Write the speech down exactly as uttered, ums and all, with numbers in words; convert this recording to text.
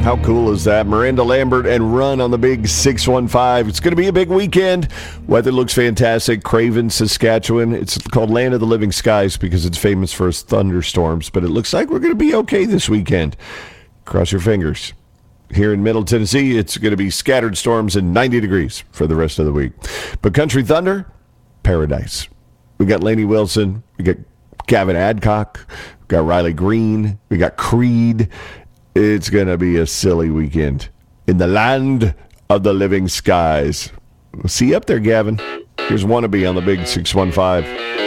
How cool is that? Miranda Lambert and Run on the big six one five. It's going to be a big weekend. Weather looks fantastic. Craven, Saskatchewan. It's called Land of the Living Skies because it's famous for its thunderstorms. But it looks like we're going to be okay this weekend. Cross your fingers. Here in Middle Tennessee, it's going to be scattered storms and ninety degrees for the rest of the week. But Country Thunder, paradise. We got Lainey Wilson. We got Gavin Adcock. We got Riley Green. We got Creed. It's going to be a silly weekend in the land of the living skies. We'll see you up there, Gavin. Here's Wannabe on the big six one five.